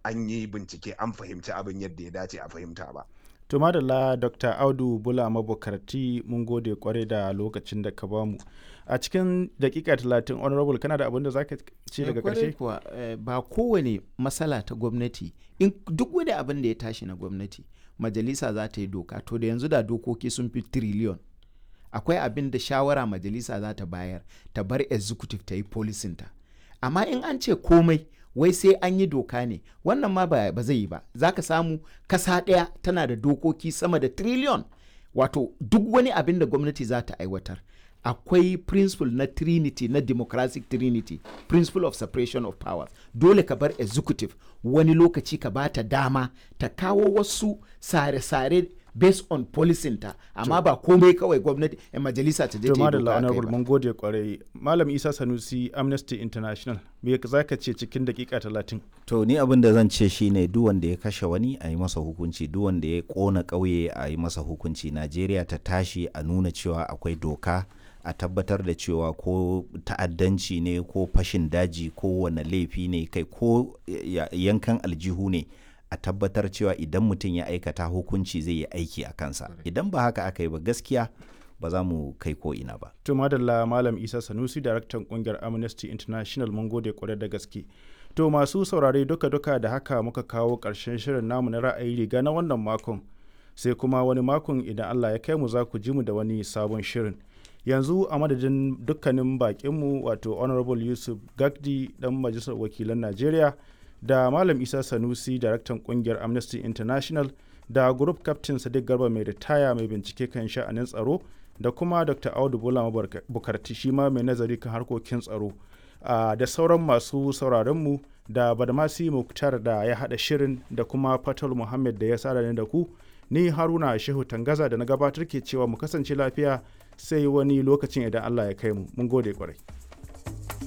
an yi bincike an fahimci abin yadda ya dace a fahimta ba. To madalla Dr. Audu Bula Mabukarti mun gode kwarai da lokacin da ka bamu. A cikin dakika 30 honorable kana da abin da zaka ce daga karshe? Kuwa ba kowane matsala ta gwamnati in duk wani abin da ya tashi na gwamnati majalisa za ta yi doka, to da yanzu da dokoki sun fi trillion. Akwai abin da shawara majalisa za ta bayar ta bar executive ta yi policinta. Amma in an ce komai wai sai an yi doka ne, wannan ma ba zai yi ba. Za ka samu kasa ɗaya tana da dokoki sama da trillion. Wato duk wani abin da gwamnati za ta aiwatar akwai principle na trinity, na democratic trinity, principle of separation of powers. Dole ka bar executive wani lokaci ka ba ta dama ta kawo wasu sare-sare based on policinta, amma ba komai kawai gwamnati majalisa ta je ta yi doka kai ba. Mun gode kwarai. Malam Isa Sanusi, Amnesty International, me za ka ce cikin dakika 30? To ni abin da zan ce shine duk wanda ya kashe wani a yi masa hukunci, duk wanda ya kona ƙauye a yi masa hukunci. Najeriya ta tashi a nuna cewa akwai doka, a tabbatar da cewa ko ta'addanci ne ko fashin daji ko wane laifi ne kai ko yankan aljihu ne, a tabbatar cewa idan mutum ya aikata hukunci zai yi aiki a kansa. Idan ba haka aka yi ba gaskiya ba za mu kai ko ina ba. To madalla Malam Isa Sanusi, daraktan kungiyar Amnesty International, mun gode kwarai da gaske. To masu saurare duka-duka da haka muka kawo ƙarshen shirin namu na ra'ayi riga na wannan makon. Sai kuma wani makon idan Allah ya kai mu za ku ji mu da wani sabon shirin. Yanzu a madadin dukkanin bakinmu wato Honorable Yusuf Gagdi dan Majalisar Wakilan Najeriya, da Malam Isa Sanusi, daraktan kungiyar Amnesty International, da Group Captain Sadiq Garba mai ritaya mai bincike kan sha'anin tsaro, da kuma Dr. Audu Bula Mabukarti shi ma mai nazari kan harkokin tsaro, da sauran masu sauraronmu, da Badmasi Muktar da ya haɗa shirin, da kuma Fatal Muhammad da ya sada da ku. Ni Haruna Shehu Tangaza da na gabatar ke cewa mu kasance lafiya sai wani lokacin idan Allah ya kai mu. Mun gode kwarai.